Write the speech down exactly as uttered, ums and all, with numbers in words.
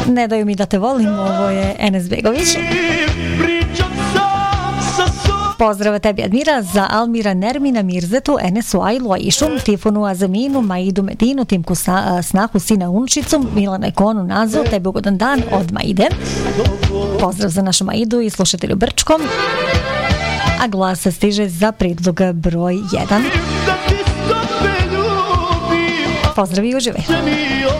Ne daju mi da te volim, ovo je Enes Begović. Pozdrav tebi Admira, za Almira Nermina Mirzetu, Enesu Ajlu Aišu, Tifonu Azaminu, Maidu Medinu, Timku Snahu, Sina Unčicu, Milana Ekonu Nazu, tebi ugodan dan od Maide. Pozdrav za našu Maidu i slušatelju Brčkom. A glas stiže za predlog broj jedan. Pozdrav i uživaj.